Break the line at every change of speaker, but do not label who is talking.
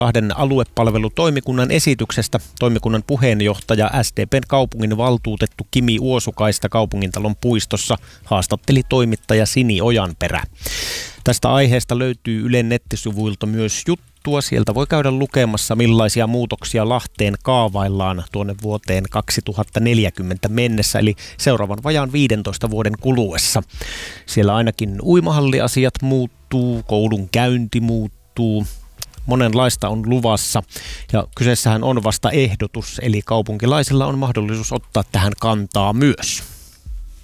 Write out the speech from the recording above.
Lahden aluepalvelutoimikunnan esityksestä toimikunnan puheenjohtaja SDP:n kaupungin valtuutettu Kimi Uosukaista Kaupungintalon puistossa haastatteli toimittaja Sini Ojanperä. Tästä aiheesta löytyy Ylen nettisivuilta myös juttua. Sieltä voi käydä lukemassa, millaisia muutoksia Lahteen kaavaillaan tuonne vuoteen 2040 mennessä, eli seuraavan vajaan 15 vuoden kuluessa. Siellä ainakin uimahalliasiat muuttuu, koulun käynti muuttuu. Monenlaista on luvassa ja kyseessähän on vasta ehdotus, eli kaupunkilaisilla on mahdollisuus ottaa tähän kantaa myös.